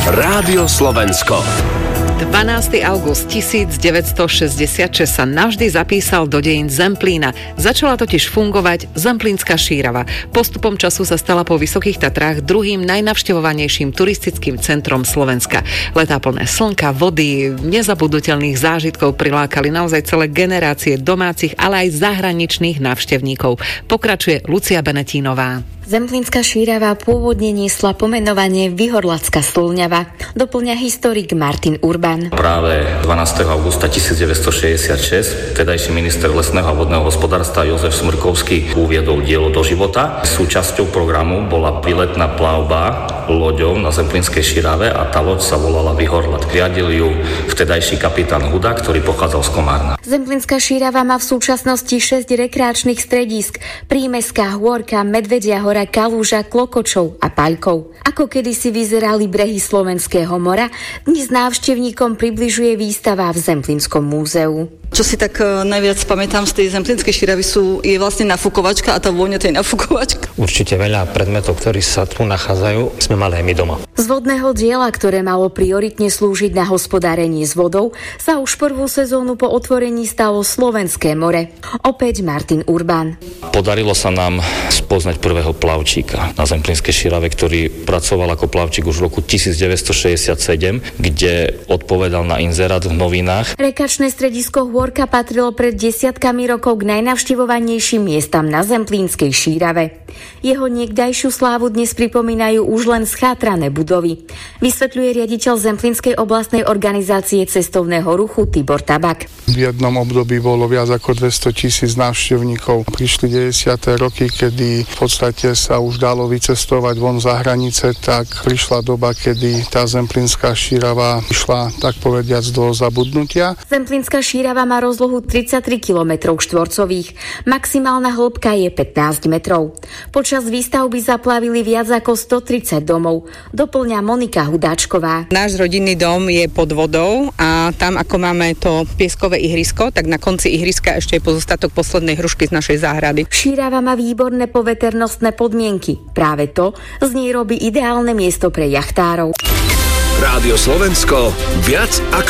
Rádio Slovensko. 12. august 1966 sa navždy zapísal do dejín Zemplína. Začala totiž fungovať Zemplínska šírava. Postupom času sa stala po Vysokých Tatrách druhým najnavštevovanejším turistickým centrom Slovenska. Letá plné slnka, vody, nezabudnutelných zážitkov prilákali naozaj celé generácie domácich, ale aj zahraničných návštevníkov. Pokračuje Lucia Benetínová. Zemplínska šírava pôvodne niesla pomenovanie Vyhorlacká Stĺňava. Doplňa historik Martin Urban. Práve 12. augusta 1966 vtedajší minister lesného a vodného hospodárstva Jozef Smrkovský uviedol dielo do života. Súčasťou programu bola výletná plavba loďou na Zemplínskej šírave a tá loď sa volala Vyhorlat. Riadil ju vtedajší kapitán Huda, ktorý pochádzal z Komárna. Zemplínska šírava má v súčasnosti 6 rekreačných stredísk: Prímeská, Hôrka, Medvedia hora, Kalúža, Klokočov a Paľkov. Ako kedysi vyzerali brehy Slovenského mora, dnes návštevníkom približuje výstava v Zemplínskom múzeu. Čo si tak najviac pamätám z tej Zemplínskej šíravy je vlastne nafúkovačka a tá vôňa tej nafúkovačky. Určite veľa predmetov, ktorí sa tu nachádzajú, sme mali aj my doma. Z vodného diela, ktoré malo prioritne slúžiť na hospodárenie s vodou, sa už prvú sezónu po otvorení stalo Slovenské more. Opäť Martin Urban. Podarilo sa nám spoznať prvého plavčíka na Zemplínskej šírave, ktorý pracoval ako plavčík už v roku 1967, kde odpovedal na inzerát v novinách. Rekreačné stredisko Hôrka patrilo pred desiatkami rokov k najnavštevovanejším miestam na Zemplínskej šírave. Jeho niekdajšiu slávu dnes pripomínajú už len schátrané budovy, vysvetľuje riaditeľ Zemplínskej oblastnej organizácie cestovného ruchu Tibor Tabak. V jednom období bolo viac ako 200,000 návštevníkov. Prišli 90. roky, kedy v podstate sa už dalo vycestovať von za hranice, tak prišla doba, kedy tá Zemplínska šírava išla, tak povediac, do zabudnutia. Zemplínska šírava má rozlohu 33 km štvorcových. Maximálna hĺbka je 15 metrov. Počas výstavby zaplavili viac ako 130 domov. Doplňa Monika Hudáčková. Náš rodinný dom je pod vodou a tam, ako máme to pieskové ihrisko, tak na konci ihriska ešte je pozostatok poslednej hrušky z našej záhrady. Šírava má výborné poveternostné podmienky. Práve to z nej robí ideálne miesto pre jachtárov. Rádio Slovensko, viac